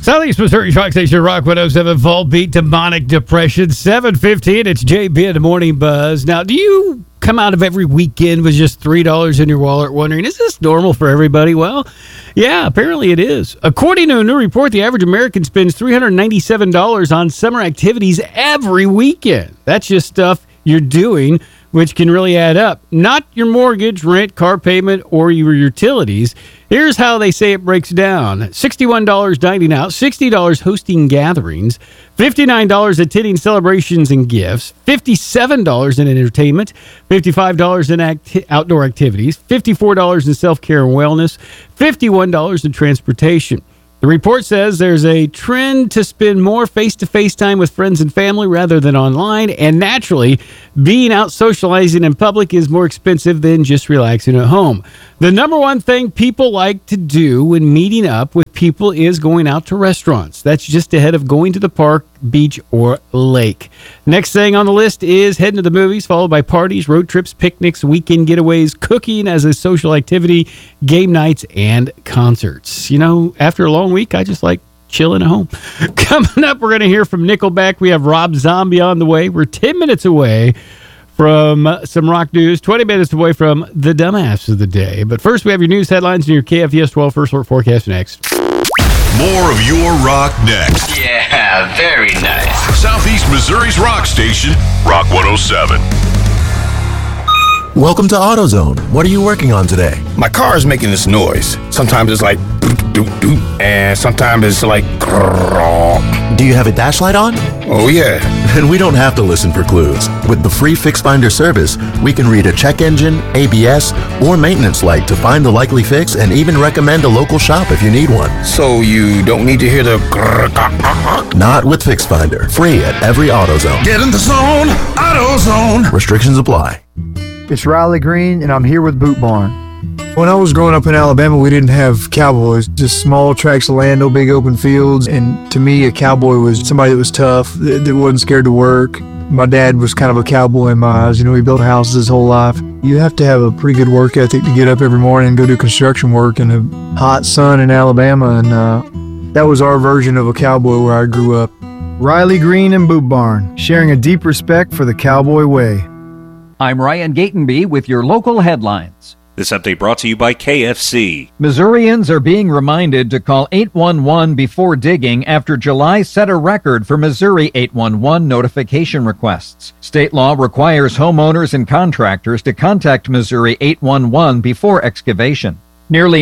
Southeast Missouri Rock Station, Rock 107, Fall Beat, Demonic Depression, 7:15. It's JB in the Morning Buzz. Now, do you come out of every weekend with just $3 in your wallet wondering, is this normal for everybody? Well, yeah, apparently it is. According to a new report, the average American spends $397 on summer activities every weekend. That's just stuff you're doing, which can really add up. Not your mortgage, rent, car payment, or your utilities. Here's how they say it breaks down. $61 dining out, $60 hosting gatherings, $59 attending celebrations and gifts, $57 in entertainment, $55 in outdoor activities, $54 in self-care and wellness, $51 in transportation. The report says there's a trend to spend more face-to-face time with friends and family rather than online, and naturally, being out socializing in public is more expensive than just relaxing at home. The number one thing people like to do when meeting up with people is going out to restaurants. That's just ahead of going to the park, beach, or lake. Next thing on the list is heading to the movies, followed by parties, road trips, picnics, weekend getaways, cooking as a social activity, game nights, and concerts. You know, after a long week, I just like chilling at home. Coming up, we're going to hear from Nickelback. We have Rob Zombie on the way. We're 10 minutes away from some rock news, 20 minutes away from the dumbass of the day. But first, we have your news headlines and your KFVS 12 First Alert forecast next. More of your rock next. Yeah, very nice. Southeast Missouri's rock station, Rock 107. Welcome to AutoZone. What are you working on today? My car is making this noise. Sometimes it's like doot, doot, doot, and sometimes it's like grrrr. Do you have a dash light on? Oh, yeah. Then we don't have to listen for clues. With the free Fix Finder service, we can read a check engine, ABS, or maintenance light to find the likely fix and even recommend a local shop if you need one. So you don't need to hear the grrrr. Not with Fix Finder. Free at every AutoZone. Get in the zone, AutoZone. Restrictions apply. It's Riley Green, and I'm here with Boot Barn. When I was growing up in Alabama, we didn't have cowboys, just small tracts of land, no big open fields. And to me, a cowboy was somebody that was tough, that wasn't scared to work. My dad was kind of a cowboy in my eyes. You know, he built houses his whole life. You have to have a pretty good work ethic to get up every morning and go do construction work in the hot sun in Alabama. And that was our version of a cowboy where I grew up. Riley Green and Boot Barn, sharing a deep respect for the cowboy way. I'm Ryan Gatenby with your local headlines. This update brought to you by KFC. Missourians are being reminded to call 811 before digging after July set a record for Missouri 811 notification requests. State law requires homeowners and contractors to contact Missouri 811 before excavation. Nearly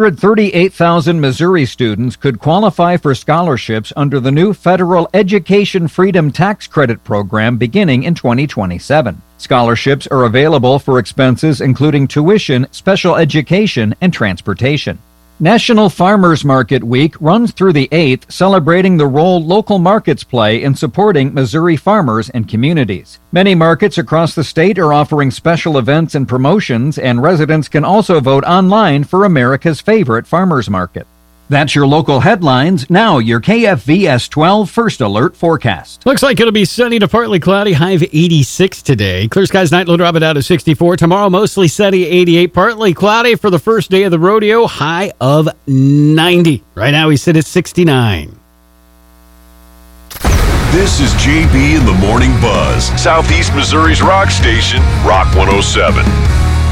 938,000 Missouri students could qualify for scholarships under the new federal Education Freedom Tax Credit program beginning in 2027. Scholarships are available for expenses including tuition, special education, and transportation. National Farmers Market Week runs through the 8th, celebrating the role local markets play in supporting Missouri farmers and communities. Many markets across the state are offering special events and promotions, and residents can also vote online for America's favorite farmers market. That's your local headlines. Now, your KFVS 12 First Alert forecast. Looks like it'll be sunny to partly cloudy, high of 86 today. Clear skies night, low drop it down to 64. Tomorrow, mostly sunny, 88. Partly cloudy for the first day of the rodeo, high of 90. Right now, we sit at 69. This is JB in the Morning Buzz, Southeast Missouri's rock station, Rock 107.